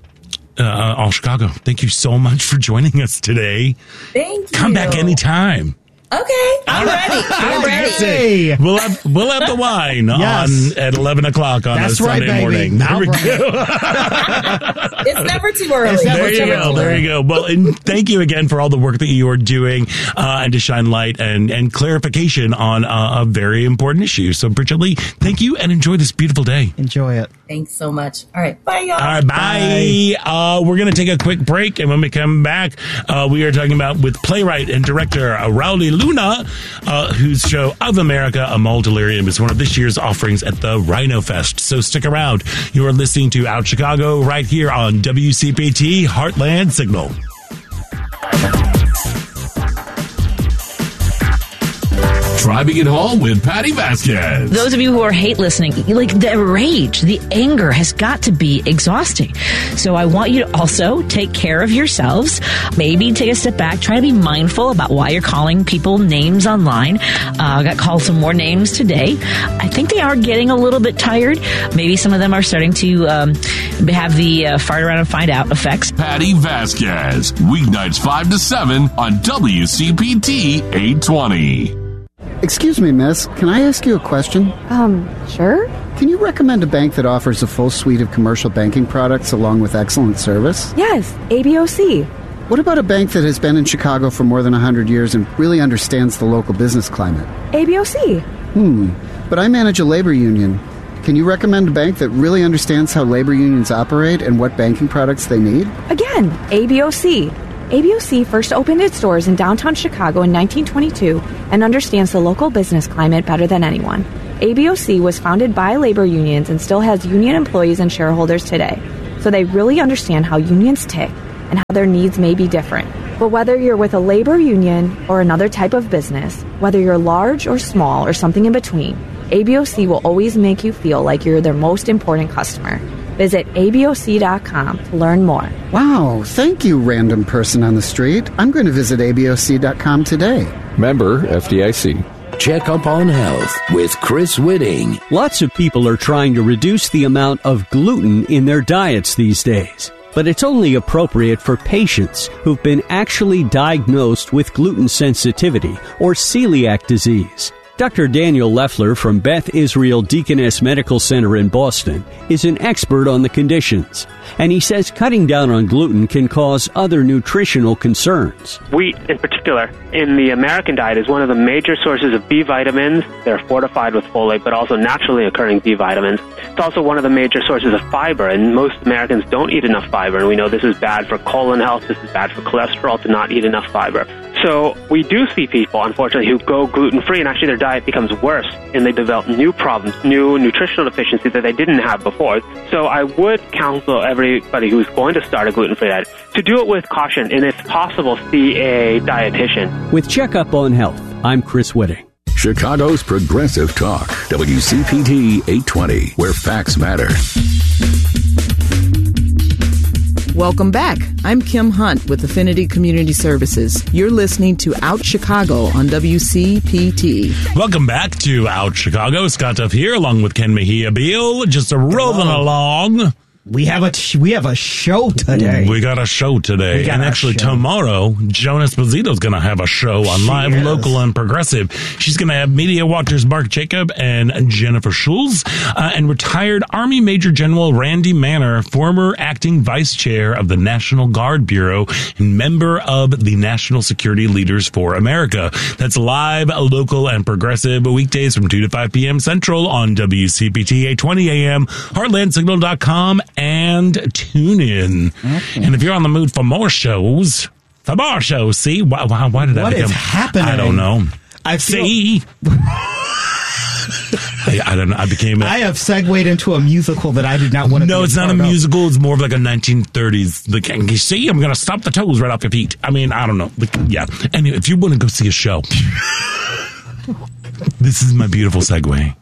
uh, All Chicago. Thank you so much for joining us today. Thank you. Come back anytime. Okay, I'm ready. I'm ready. Hey. We'll have we'll have the wine Yes. on at eleven o'clock on That's a right, Sunday baby. morning. There I'll we bring go. It's never too early. It's never There It's you never go. too There early. you go. Well, and thank you again for all the work that you are doing uh, and to shine light and, and clarification on uh, a very important issue. So, Bridget Lee, thank you and enjoy this beautiful day. Enjoy it. Thanks so much. All right, bye, y'all. All right, bye. Uh, we're going to take a quick break, and when we come back, uh, we are talking about with playwright and director uh, Rauli Luna, uh, whose show Of America, A Mall Delirium is one of this year's offerings at the Rhino Fest. So stick around. You are listening to Out Chicago right here on W C P T Heartland Signal. Driving it home with Patty Vasquez. Those of you who are hate listening, like the rage, the anger has got to be exhausting. So I want you to also take care of yourselves. Maybe take a step back. Try to be mindful about why you're calling people names online. Uh, I got called some more names today. I think they are getting a little bit tired. Maybe some of them are starting to um, have the uh, fart around and find out effects. Patty Vasquez, weeknights five to seven on W C P T eight twenty. Excuse me, miss. Can I ask you a question? Um, sure. Can you recommend a bank that offers a full suite of commercial banking products along with excellent service? Yes, A B O C. What about a bank that has been in Chicago for more than one hundred years and really understands the local business climate? A B O C. Hmm. But I manage a labor union. Can you recommend a bank that really understands how labor unions operate and what banking products they need? Again, A B O C. A B O C first opened its doors in downtown Chicago in nineteen twenty-two and understands the local business climate better than anyone. A B O C was founded by labor unions and still has union employees and shareholders today. So they really understand how unions tick and how their needs may be different. But whether you're with a labor union or another type of business, whether you're large or small or something in between, A B O C will always make you feel like you're their most important customer. Visit A B O C dot com to learn more. Wow, thank you, random person on the street. I'm going to visit A B O C dot com today. Member F D I C. Check up on health with Chris Whitting. Lots of people are trying to reduce the amount of gluten in their diets these days. But it's only appropriate for patients who've been actually diagnosed with gluten sensitivity or celiac disease. Doctor Daniel Leffler from Beth Israel Deaconess Medical Center in Boston is an expert on the conditions, and he says cutting down on gluten can cause other nutritional concerns. Wheat, in particular, in the American diet is one of the major sources of B vitamins. They're fortified with folate, but also naturally occurring B vitamins. It's also one of the major sources of fiber, and most Americans don't eat enough fiber, and we know this is bad for colon health, this is bad for cholesterol to not eat enough fiber. So we do see people, unfortunately, who go gluten-free, and actually their diet becomes worse, and they develop new problems, new nutritional deficiencies that they didn't have before. So I would counsel everybody who's going to start a gluten-free diet to do it with caution, and if possible, see a dietitian. With Checkup on Health, I'm Chris Whitting. Chicago's Progressive Talk, W C P T eight twenty, where facts matter. Welcome back. I'm Kim Hunt with Affinity Community Services. You're listening to Out Chicago on W C P T. Welcome back to Out Chicago. Scott Duff here, along with Ken Mejia Beal, just a rolling along. We have a t- we have a show today. We got a show today, and actually tomorrow, Joan Esposito's going to have a show on She Live, is. Local, and Progressive. She's going to have Media Watchers Mark Jacob and Jennifer Schulz, uh, and retired Army Major General Randy Manner, former acting vice chair of the National Guard Bureau and member of the National Security Leaders for America. That's Live, Local, and Progressive, weekdays from two to five p.m. Central on W C P T eight twenty a.m., heartland signal dot com, and tune in. Okay. And if you're on the mood for more shows, for more shows, see, why, why, why did what I become? What is happening? I don't know. I feel- see. I, I don't know. I became. A, I have segued into a musical that I did not want to. No, be it's a not a part of. musical. It's more of like a nineteen thirties. Like, you see, I'm going to stop the toes right off your feet. I mean, I don't know. Like, yeah. Anyway, if you want to go see a show, this is my beautiful segue.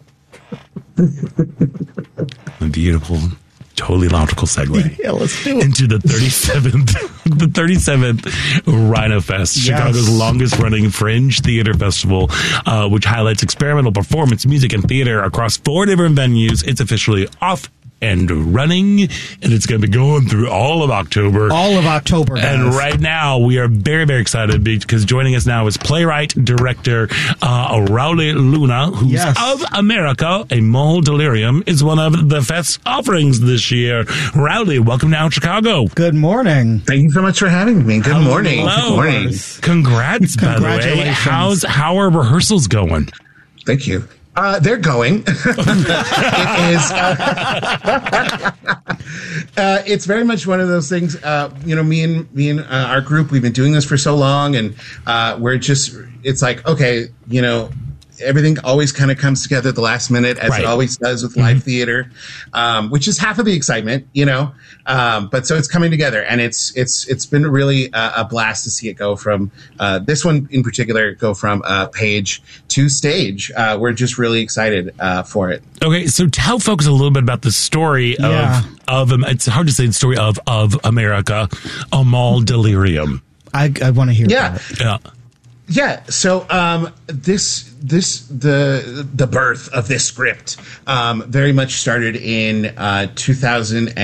My beautiful. Totally logical segue. Yeah, let's do it. Into the thirty-seventh, the thirty-seventh Rhino Fest, yes. Chicago's longest running fringe theater festival, uh, which highlights experimental performance, music, and theater across four different venues. It's officially off and running, and it's going to be going through all of October. All of October, guys. And right now, we are very, very excited because joining us now is playwright, director uh, Rauli Luna, who's yes. of America. A Mole Delirium is one of the Fest's offerings this year. Rauli, welcome down to Chicago. Good morning. Thank you so much for having me. Good Hello. morning. Good morning. Congrats, by the way. How's, how are rehearsals going? Thank you. Uh, they're going. It is. Uh, uh, it's very much one of those things. Uh, you know, me and me and uh, our group, we've been doing this for so long, and uh, we're just. It's like, okay, you know, everything always kind of comes together at the last minute, as Right. it always does with live theater, um, which is half of the excitement, you know. Um, but so it's coming together, and it's it's it's been really a, a blast to see it go from uh, this one in particular, go from uh, page to stage. Uh, we're just really excited uh, for it. Okay, so tell folks a little bit about the story Yeah. of of um, it's hard to say the story of of America, Amal Delirium. I I want to hear. Yeah. that. Yeah. Yeah, so um, this this the the birth of this script um, very much started in uh, two thousand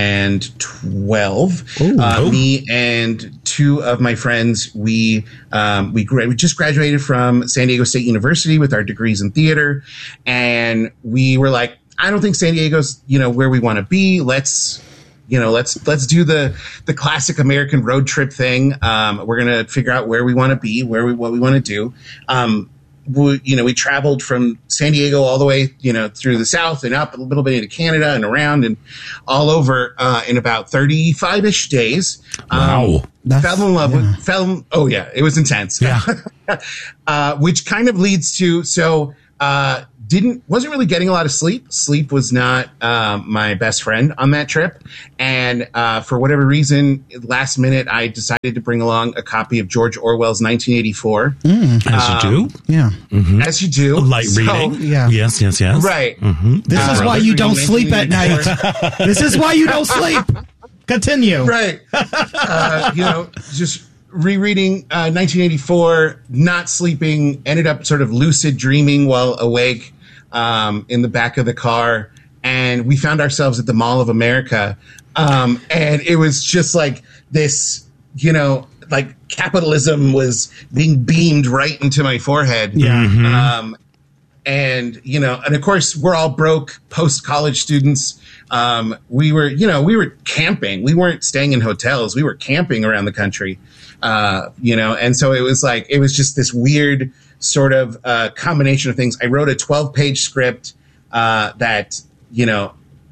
twelve. Uh, me and two of my friends, we um, we gra- we just graduated from San Diego State University with our degrees in theater, and we were like, I don't think San Diego's you know where we want to be. Let's You know, let's let's do the the classic American road trip thing. Um, we're gonna figure out where we want to be, where we what we want to do. Um, we, you know, we traveled from San Diego all the way, you know, through the South and up a little bit into Canada and around and all over uh, in about thirty-five ish days. Wow, um, fell in love with fell. In, oh yeah, it was intense. Yeah, uh, which kind of leads to so. Uh, Didn't wasn't really getting a lot of sleep. Sleep was not uh, my best friend on that trip, and uh, for whatever reason, last minute I decided to bring along a copy of George Orwell's nineteen eighty-four. Mm, as you do, yeah, mm-hmm. as you do, light so, reading. Yeah, yes, yes, yes. Right. Mm-hmm. This Uh, is why you don't sleep at night. This is why you don't sleep. Continue. Right. Uh, you know, just rereading uh, nineteen eighty-four, not sleeping, ended up sort of lucid dreaming while awake. Um, in the back of the car, and we found ourselves at the Mall of America. Um, and it was just like this, you know, like capitalism was being beamed right into my forehead. Yeah. Mm-hmm. Um, and, you know, and of course, we're all broke post-college students. Um, we were, you know, we were camping. We weren't staying in hotels. We were camping around the country, uh, you know, and so it was like, it was just this weird sort of uh, combination of things. I wrote a twelve page script uh, that, you know,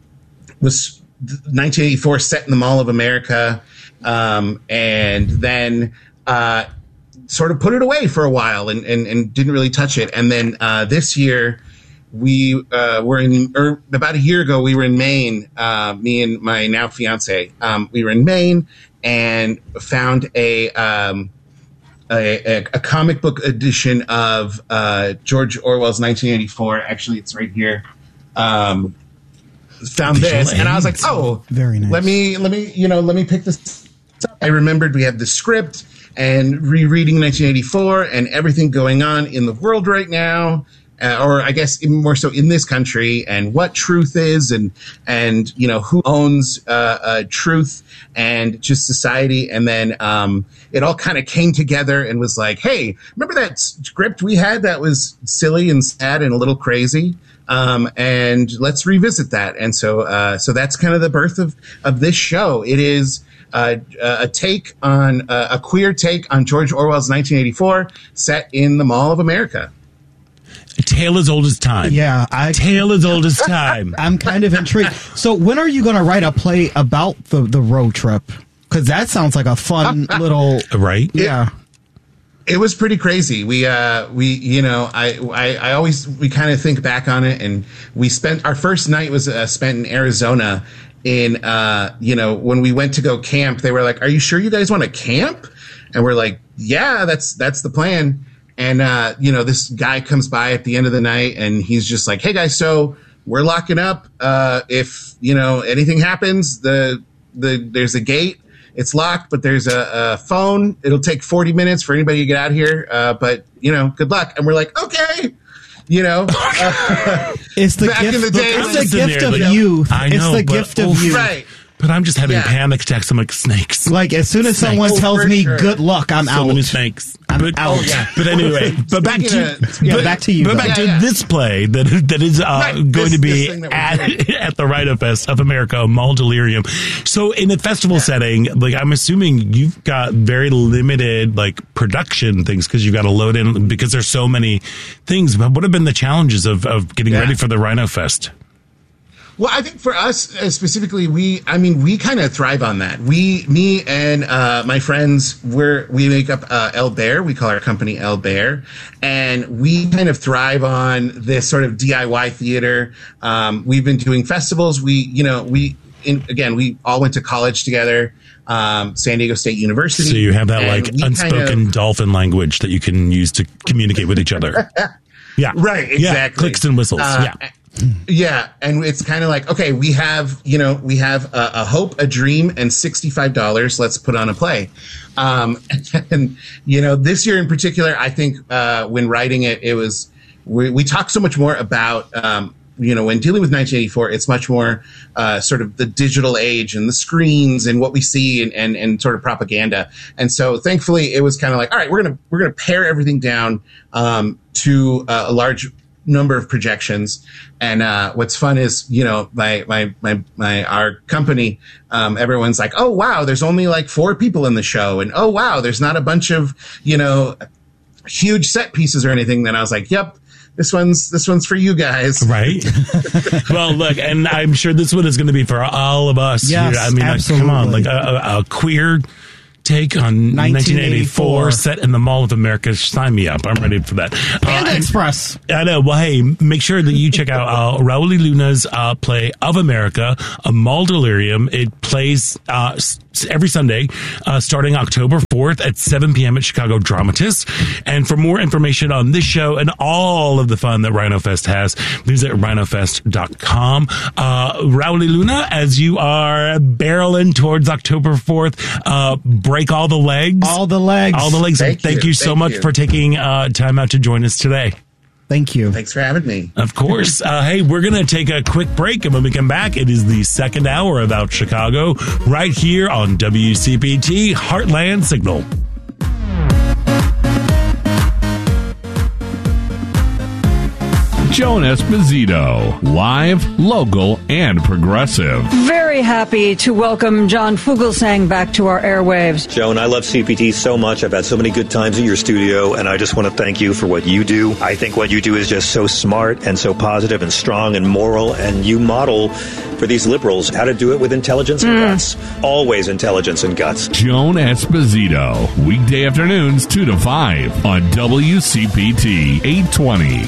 was nineteen eighty-four set in the Mall of America, um, and then uh, sort of put it away for a while and, and, and didn't really touch it. And then uh, this year, we uh, were in, or about a year ago, we were in Maine, uh, me and my now fiance. Um, we were in Maine and found a, um, a, a, a comic book edition of uh, George Orwell's nineteen eighty-four. Actually, it's right here. Um, found Visual this, and I was like, aids. "Oh, very nice." Let me, let me, you know, let me pick this up." I remembered we had the script and rereading nineteen eighty-four and everything going on in the world right now. Uh, or I guess even more so in this country, and what truth is, and and you know who owns uh, uh, truth, and just society, and then um, it all kind of came together and was like, hey, remember that script we had that was silly and sad and a little crazy, um, and let's revisit that. And so uh, so that's kind of the birth of of this show. It is. Uh, a take on uh, a queer take on George Orwell's nineteen eighty-four, set in the Mall of America. A tale as old as time. Yeah, I tale as old as time. I'm kind of intrigued. So when are you going to write a play about the the road trip? Because that sounds like a fun little right. Yeah. It, it was pretty crazy. We uh we you know I I, I always we kind of think back on it, and we spent our first night was uh, spent in Arizona. In uh you know when we went to go camp, they were like, "Are you sure you guys want to camp?" And we're like, "Yeah, that's that's the plan." And, uh, you know, this guy comes by at the end of the night and he's just like, "Hey guys, so we're locking up. Uh, if, you know, anything happens, the, the, there's a gate. It's locked, but there's a, a phone. It'll take forty minutes for anybody to get out here. Uh, but, you know, good luck." And we're like, "Okay." You know, uh, it's the back gift, in the day, it's the gift there, of like, youth. I know, it's the but, gift of oh, youth. right. But I'm just having Yeah. panic attacks. I'm like, snakes. Like, as soon as Snakes. someone Oh, tells for me sure. good luck, I'm so out. many snakes. I'm but, out. yeah. But anyway, but back to Speaking of- Yeah, but, back to you, But though. back Yeah, to yeah. this play that that is uh, Right, going this- to this be thing that we're at, at the Rhino Fest of America, Mall Delirium. So in a festival setting, like I'm assuming you've got very limited like production things because you've got to load in because there's so many things. But what have been the challenges of of getting Yeah. ready for the Rhino Fest? Well, I think for us uh, specifically, we, I mean, we kind of thrive on that. We, me and uh, my friends, we're, we make up uh, El Bear. We call our company El Bear. And we kind of thrive on this sort of D I Y theater. Um, we've been doing festivals. We, you know, we, in, again, we all went to college together. Um, San Diego State University. So you have that like unspoken kind of, dolphin language that you can use to communicate with each other. Yeah. Right. Exactly. Yeah, clicks and whistles. Uh, yeah. Yeah. And it's kind of like, okay, we have, you know, we have a, a hope, a dream, and sixty-five dollars. Let's put on a play. Um, and, you know, this year in particular, I think, uh, when writing it, it was, we, we talked so much more about, um, you know, when dealing with nineteen eighty-four, it's much more uh, sort of the digital age and the screens and what we see and, and, and sort of propaganda. And so thankfully it was kind of like, all right, we're going to, we're going to pare everything down um, to uh, a large number of projections. And uh, what's fun is, you know, my, my, my, my, our company, um, everyone's like, oh, wow, there's only like four people in the show. And oh, wow, there's not a bunch of, you know, huge set pieces or anything. Then I was like, yep. This one's this one's for you guys, right? Well, look, and I'm sure this one is going to be for all of us. Yes, here. I mean, like, come on, like a, a, a queer take on nineteen eighty-four set in the Mall of America. Sign me up. I'm ready for that. Panda uh, Express. I know. Well, hey, make sure that you check out uh, Raul y Luna's uh, play of America, a Mall Delirium. It plays uh, every Sunday, uh, starting October fourth at seven p.m. at Chicago Dramatist. And for more information on this show and all of the fun that Rhino Fest has, visit rhino fest dot com. Uh, Raul y Luna, as you are barreling towards October fourth, uh, break all the legs. All the legs. All the legs. Thank, Thank you. you so Thank much you. for taking uh, time out to join us today. Thank you. Thanks for having me. Of course. Uh, hey, we're going to take a quick break, and when we come back, it is the second hour of Out Chicago, right here on W C P T Heartland Signal. Joan Esposito, live, local, and progressive. Very happy to welcome John Fugelsang back to our airwaves. Joan, I love C P T so much. I've had so many good times at your studio, and I just want to thank you for what you do. I think what you do is just so smart and so positive and strong and moral, and you model for these liberals how to do it with intelligence and mm. guts. Always intelligence and guts. Joan Esposito, weekday afternoons two to five on W C P T eight twenty.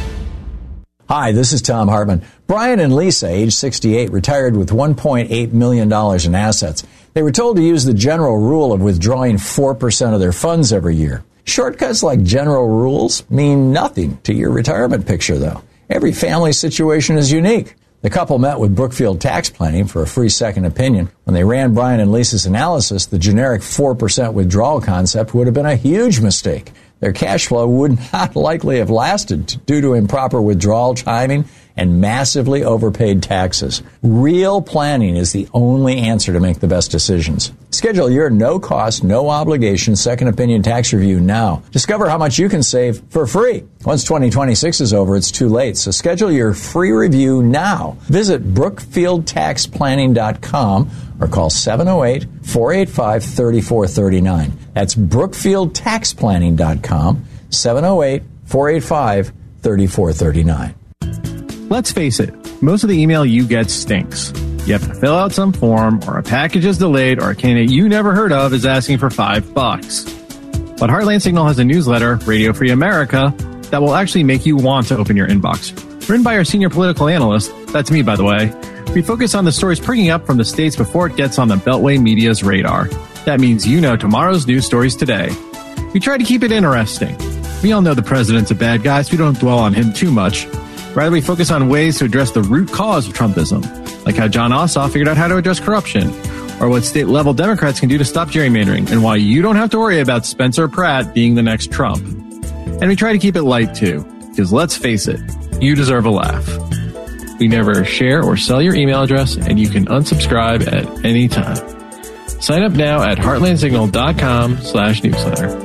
Hi, this is Tom Hartman. Brian and Lisa, age sixty-eight, retired with one point eight million dollars in assets. They were told to use the general rule of withdrawing four percent of their funds every year. Shortcuts like general rules mean nothing to your retirement picture, though. Every family situation is unique. The couple met with Brookfield Tax Planning for a free second opinion. When they ran Brian and Lisa's analysis, the generic four percent withdrawal concept would have been a huge mistake. Their cash flow would not likely have lasted due to improper withdrawal timing and massively overpaid taxes. Real planning is the only answer to make the best decisions. Schedule your no-cost, no-obligation second opinion tax review now. Discover how much you can save for free. Once twenty twenty-six is over, it's too late, so schedule your free review now. Visit brookfield tax planning dot com or call seven oh eight, four eight five, three four three nine. That's brookfield tax planning dot com, seven oh eight, four eight five, three four three nine. Let's face it, most of the email you get stinks. You have to fill out some form, or a package is delayed, or a candidate you never heard of is asking for five bucks. But Heartland Signal has a newsletter, Radio Free America, that will actually make you want to open your inbox. Written by our senior political analyst, that's me by the way, we focus on the stories springing up from the states before it gets on the Beltway media's radar. That means you know tomorrow's news stories today. We try to keep it interesting. We all know the president's a bad guy, so we don't dwell on him too much. Rather, we focus on ways to address the root cause of Trumpism, like how John Ossoff figured out how to address corruption, or what state-level Democrats can do to stop gerrymandering, and why you don't have to worry about Spencer Pratt being the next Trump. And we try to keep it light, too, because let's face it, you deserve a laugh. We never share or sell your email address, and you can unsubscribe at any time. Sign up now at heartlandsignal.com slash newsletter.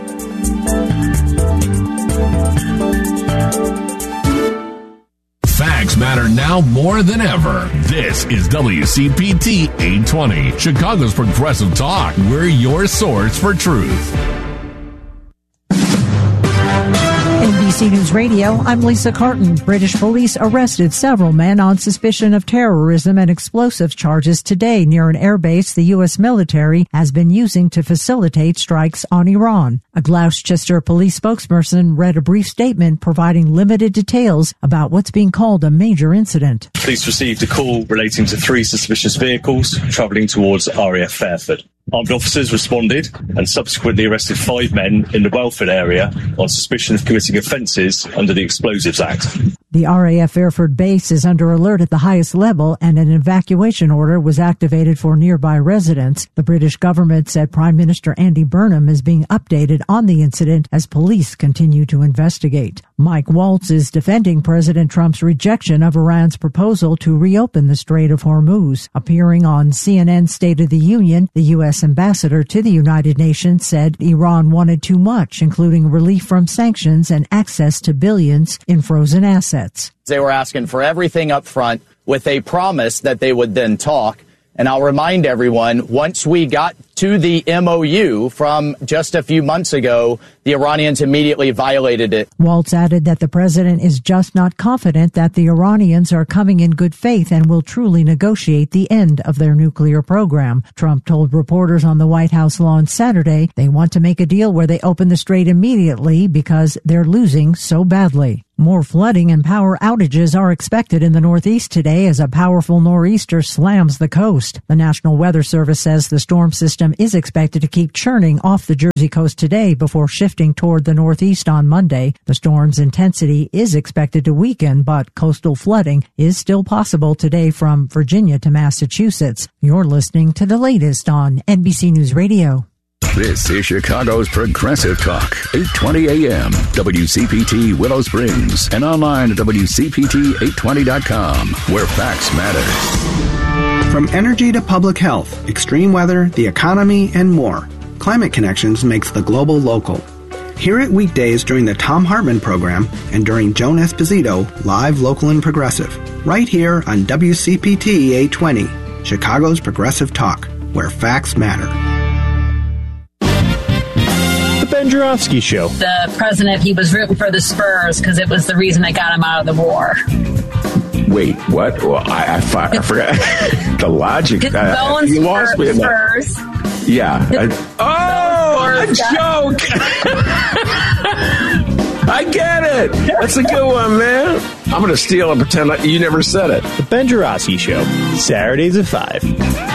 Facts matter now more than ever. This is W C P T eight twenty, Chicago's Progressive Talk. We're your source for truth. N B C News Radio, I'm Lisa Carton. British police arrested several men on suspicion of terrorism and explosives charges today near an airbase the U S military has been using to facilitate strikes on Iran. A Gloucester police spokesperson read a brief statement providing limited details about what's being called a major incident. Police received a call relating to three suspicious vehicles travelling towards R A F Fairford. Armed officers responded and subsequently arrested five men in the Welford area on suspicion of committing offences under the Explosives Act. The R A F Fairford base is under alert at the highest level, and an evacuation order was activated for nearby residents. The British government said Prime Minister Andy Burnham is being updated on the incident as police continue to investigate. Mike Waltz is defending President Trump's rejection of Iran's proposal to reopen the Strait of Hormuz. Appearing on C N N's State of the Union, the U S ambassador to the United Nations said Iran wanted too much, including relief from sanctions and access to billions in frozen assets. They were asking for everything up front with a promise that they would then talk. And I'll remind everyone, once we got to the M O U from just a few months ago, the Iranians immediately violated it. Waltz added that the president is just not confident that the Iranians are coming in good faith and will truly negotiate the end of their nuclear program. Trump told reporters on the White House lawn Saturday they want to make a deal where they open the strait immediately because they're losing so badly. More flooding and power outages are expected in the Northeast today as a powerful nor'easter slams the coast. The National Weather Service says the storm system is expected to keep churning off the Jersey coast today before shifting toward the Northeast on Monday. The storm's intensity is expected to weaken, but coastal flooding is still possible today from Virginia to Massachusetts. You're listening to the latest on N B C News Radio. This is Chicago's Progressive Talk, eight twenty A M, W C P T Willow Springs, and online at W C P T eight twenty dot com, where facts matter. From energy to public health, extreme weather, the economy, and more, Climate Connections makes the global local. Hear it weekdays during the Thom Hartmann program and during Joan Esposito, live, local, and progressive, right here on W C P T eight twenty, Chicago's Progressive Talk, where facts matter. Ben Joravsky Show. The president, he was rooting for the Spurs because it was the reason they got him out of the war. Wait, what? Well, I, I, I forgot the logic. Uh, going you lost me. Spurs. Yeah. I, oh, a joke. I get it. That's a good one, man. I'm going to steal and pretend like you never said it. The Ben Joravsky Show, Saturdays at five.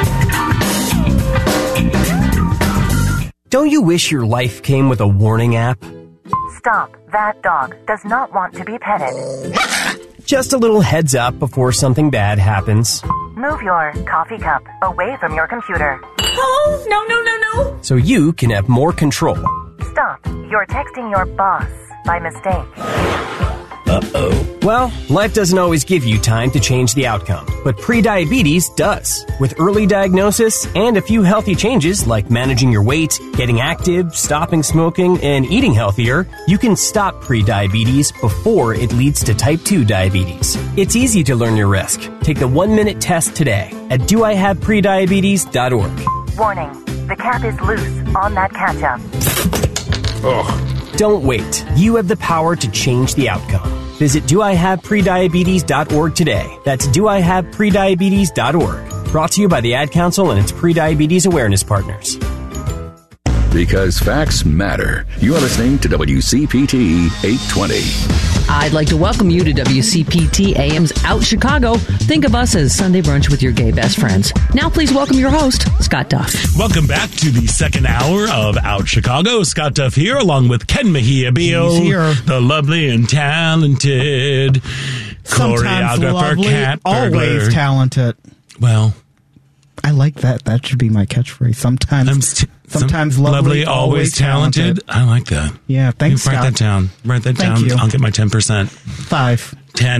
Don't you wish your life came with a warning app? Stop. That dog does not want to be petted. Just a little heads up before something bad happens. Move your coffee cup away from your computer. Oh, no, no, no, no. So you can have more control. Stop. You're texting your boss by mistake. Uh-oh. Well, life doesn't always give you time to change the outcome, but prediabetes does. With early diagnosis and a few healthy changes like managing your weight, getting active, stopping smoking, and eating healthier, you can stop prediabetes before it leads to type two diabetes. It's easy to learn your risk. Take the one-minute test today at do I have prediabetes dot org. Warning, the cap is loose on that ketchup. Ugh. Don't wait. You have the power to change the outcome. Visit do I have prediabetes dot org today. That's do I have prediabetes dot org. Brought to you by the Ad Council and its prediabetes awareness partners. Because facts matter. You are listening to W C P T eight twenty. I'd like to welcome you to W C P T A M's Out Chicago. Think of us as Sunday brunch with your gay best friends. Now please welcome your host, Scott Duff. Welcome back to the second hour of Out Chicago. Scott Duff here, along with Ken Mejia Beal, the lovely and talented Sometimes choreographer, lovely, cat burglar. Always talented. Well, I like that. That should be my catchfish. Sometimes, st- sometimes some lovely, lovely, always, always talented. talented. I like that. Yeah, thanks, you write Scott. that down. Write that Thank down. You. I'll get my ten percent. Five. Ten.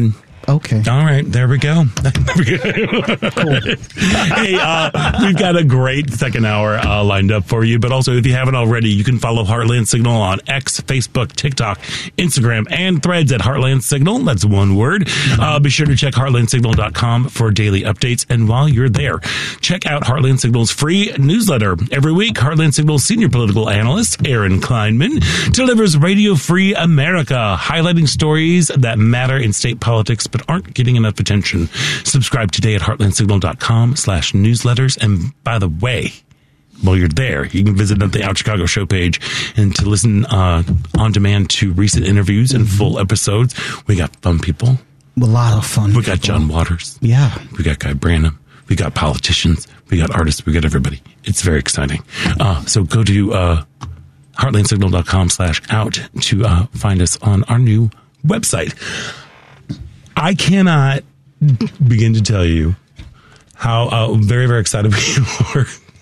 Okay. All right. There we go. Cool. Hey, uh, we've got a great second hour uh, lined up for you. But also, if you haven't already, you can follow Heartland Signal on X, Facebook, TikTok, Instagram, and Threads at Heartland Signal. That's one word. Uh, be sure to check heartland signal dot com for daily updates. And while you're there, check out Heartland Signal's free newsletter. Every week, Heartland Signal's senior political analyst, Aaron Kleinman, delivers Radio Free America, highlighting stories that matter in state politics but aren't getting enough attention. Subscribe today at heartland signal dot com slash newsletters. And by the way, while you're there, you can visit the Out Chicago show page and to listen uh, on demand to recent interviews and full episodes. We got fun people. A lot of fun. We got John Waters. Yeah. We got Guy Branum. We got politicians. We got artists. We got everybody. It's very exciting. Uh, so go to uh, heartland signal dot com slash out to uh, find us on our new website. I cannot begin to tell you how uh, very, very excited we are.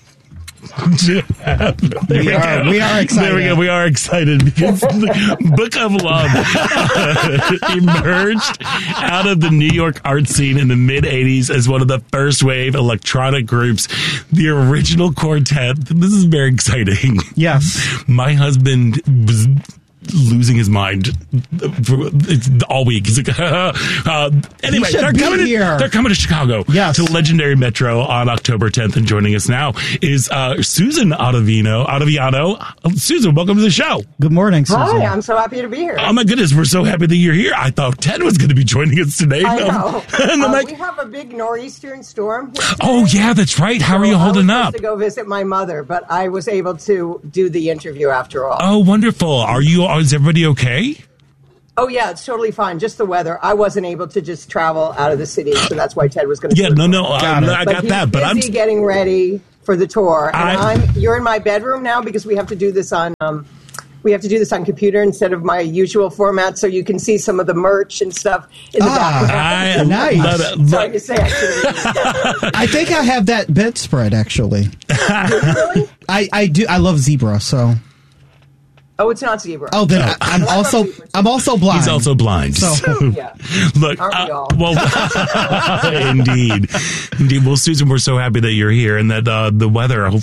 we, we are. We are excited. There we go. We are excited because the Book of Love uh, emerged out of the New York art scene in the mid eighties as one of the first wave electronic groups. The original quartet. This is very exciting. Yes. My husband was losing his mind for, it's all week. He's like, uh, anyway, they're coming, to, they're coming to Chicago, yes. to Legendary Metro on October tenth. And joining us now is uh, Susan Ottaviano. Ottaviano. Susan, welcome to the show. Good morning, Susan. Hi, I'm so happy to be here. Oh, my goodness. We're so happy that you're here. I thought Ted was going to be joining us today. I know. and I'm uh, like, we have a big nor'eastern storm. Oh, yeah, that's right. How so are you holding I was up? to go visit my mother, but I was able to do the interview after all. Oh, wonderful. Are you, is everybody okay? Oh, yeah, it's totally fine. Just the weather. I wasn't able to just travel out of the city, so that's why Ted was going to Yeah, no, no, I, I got he's that, but I'm busy getting ready for the tour. And I- I'm, you're in my bedroom now because we have to do this on um, we have to do this on computer instead of my usual format, so you can see some of the merch and stuff in the Ah, background. I- nice. Love it. Sorry to say, I should have I think I have that bedspread actually. really? I, I do. I love zebra. So. Oh, it's not zebra. Oh, then I, I'm also I'm also blind. He's also blind. So yeah. Look, Aren't we uh, all? well, indeed, indeed. Well, Susan, we're so happy that you're here and that uh, the weather. Hope,